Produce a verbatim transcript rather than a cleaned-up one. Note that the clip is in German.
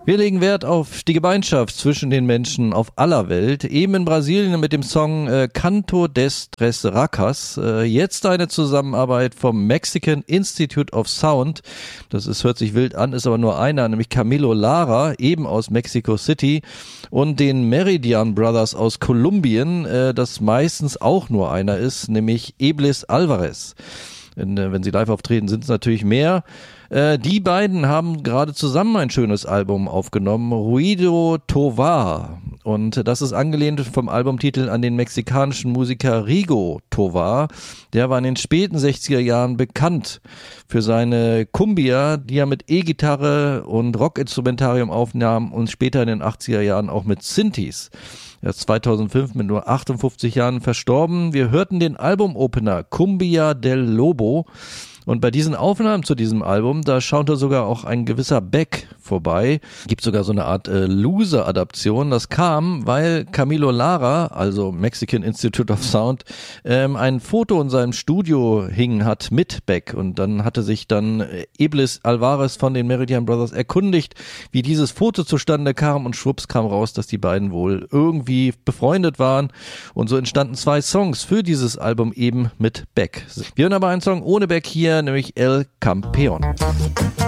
Wir legen Wert auf die Gemeinschaft zwischen den Menschen auf aller Welt. Eben in Brasilien mit dem Song äh, Canto des Tres Racas. Äh, jetzt eine Zusammenarbeit vom Mexican Institute of Sound. Das ist, hört sich wild an, ist aber nur einer, nämlich Camilo Lara, eben aus Mexico City. Und den Meridian Brothers aus Kolumbien, äh, das meistens auch nur einer ist, nämlich Eblis Alvarez. Wenn, äh, wenn sie live auftreten, sind es natürlich mehr. Äh, die beiden haben gerade zusammen ein schönes Album aufgenommen, Ruido Tovar. Und das ist angelehnt vom Albumtitel an den mexikanischen Musiker Rigo Tovar. Der war in den späten sechziger Jahren bekannt für seine Cumbia, die er mit E-Gitarre und Rockinstrumentarium aufnahm und später in den achtziger Jahren auch mit Synthes. Er ist zweitausendfünf mit nur achtundfünfzig Jahren verstorben. Wir hörten den Albumopener Cumbia del Lobo. Und bei diesen Aufnahmen zu diesem Album, da schaute sogar auch ein gewisser Beck vorbei. Gibt sogar so eine Art äh, Loser-Adaption. Das kam, weil Camilo Lara, also Mexican Institute of Sound, ähm, ein Foto in seinem Studio hingen hat mit Beck. Und dann hatte sich dann Eblis Alvarez von den Meridian Brothers erkundigt, wie dieses Foto zustande kam. Und schwupps kam raus, dass die beiden wohl irgendwie befreundet waren. Und so entstanden zwei Songs für dieses Album eben mit Beck. Wir hören aber einen Song ohne Beck hier, nämlich El Campeón.